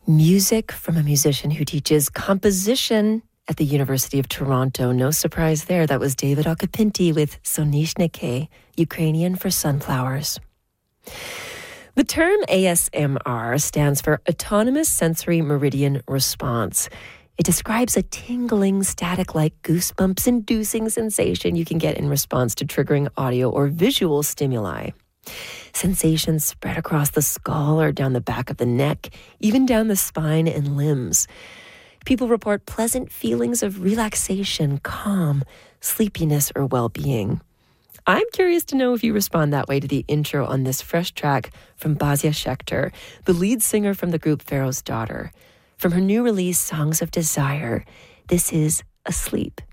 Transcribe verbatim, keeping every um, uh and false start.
Music from a musician who teaches composition at the University of Toronto. No surprise there. That was David Okapinti with Sonishnike, Ukrainian for sunflowers. The term A S M R stands for Autonomous Sensory Meridian Response. It describes a tingling, static-like, goosebumps-inducing sensation you can get in response to triggering audio or visual stimuli. Sensations spread across the skull or down the back of the neck, even down the spine and limbs. People report pleasant feelings of relaxation, calm, sleepiness, or well-being. I'm curious to know if you respond that way to the intro on this fresh track from Basia Schechter, the lead singer from the group Pharaoh's Daughter. From her new release, Songs of Desire, this is Asleep.